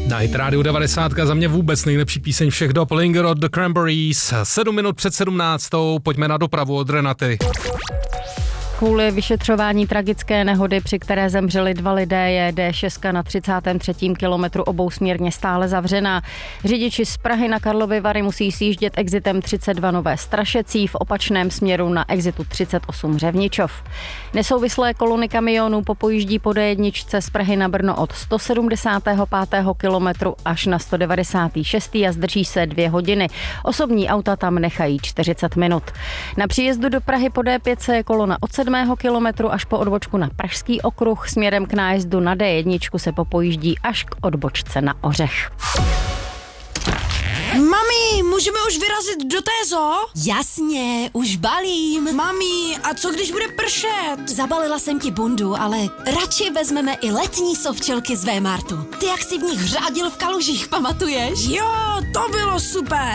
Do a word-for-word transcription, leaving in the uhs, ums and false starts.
Na Hit Radio devadesát za mě vůbec nejlepší píseň všech dob, Linger od The Cranberries. Sedm minut před sedmnáctou, pojďme na dopravu od Renaty. Kvůli vyšetřování tragické nehody, při které zemřeli dva lidé, je D šest na třicátém třetím kilometru obousměrně stále zavřená. Řidiči z Prahy na Karlovy Vary musí sjíždět exitem třicet dva Nové Strašecí, v opačném směru na exitu třicet osm Řevničov. Nesouvislé kolony kamionů popojíždí po D jedna z Prahy na Brno od sto sedmdesátého pátého kilometru až na sto devadesátý šestý a zdrží se dvě hodiny. Osobní auta tam nechají čtyřicet minut. Na příjezdu do Prahy po D pět je kolona od sedmého kilometru až po odbočku na Pražský okruh. Směrem k nájezdu na D jedna se popojíždí až k odbočce na Ořech. Mami, můžeme už vyrazit do té zoo? Jasně, už balím. Mami, a co když bude pršet? Zabalila jsem ti bundu, ale radši vezmeme i letní sovčelky z Vémartu. Ty jak si v nich řádil v kalužích, pamatuješ? Jo, to bylo super.